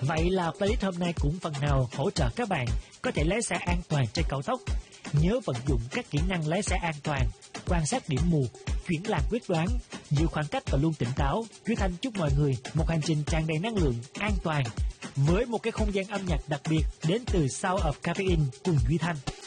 Vậy là playlist hôm nay cũng phần nào hỗ trợ các bạn có thể lái xe an toàn trên cao tốc. Nhớ vận dụng các kỹ năng lái xe an toàn, quan sát điểm mù, chuyển làn quyết đoán, giữ khoảng cách và luôn tỉnh táo. Duy Thanh chúc mọi người một hành trình tràn đầy năng lượng, an toàn với một cái không gian âm nhạc đặc biệt đến từ Sound of Caffeine cùng Duy Thanh.